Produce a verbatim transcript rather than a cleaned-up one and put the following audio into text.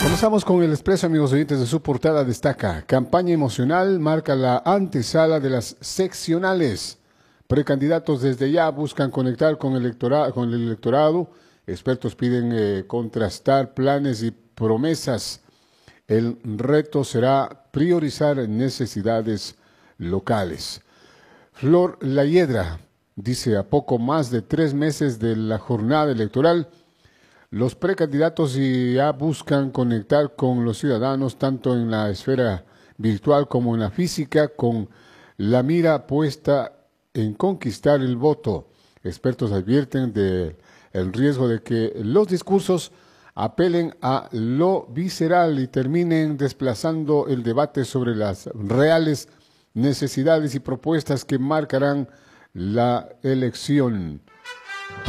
Comenzamos con el expreso, amigos oyentes. De su portada destaca: campaña emocional marca la antesala de las seccionales. Precandidatos desde ya buscan conectar con, electora con el electorado. Expertos piden eh, contrastar planes y promesas. El reto será priorizar necesidades locales. Flor Layedra dice: a poco más de tres meses de la jornada electoral, los precandidatos ya buscan conectar con los ciudadanos tanto en la esfera virtual como en la física, con la mira puesta en conquistar el voto. Expertos advierten del riesgo de que los discursos apelen a lo visceral y terminen desplazando el debate sobre las reales necesidades y propuestas que marcarán la elección.